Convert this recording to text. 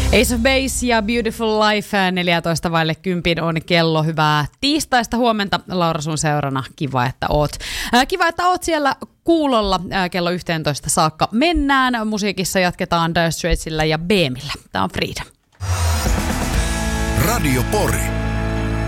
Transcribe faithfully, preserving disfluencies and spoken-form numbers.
Ace of Base ja Beautiful Life, neljätoista vaille kympin on kello. Hyvää tiistaista huomenta, Laura sun seurana. Kiva, että oot. Ää, kiva, että oot siellä kuulolla. Ää, kello yhteentoista saakka mennään. Musiikissa jatketaan Dire Straitsillä ja B M llä. Tää on Freedom. Radio Pori.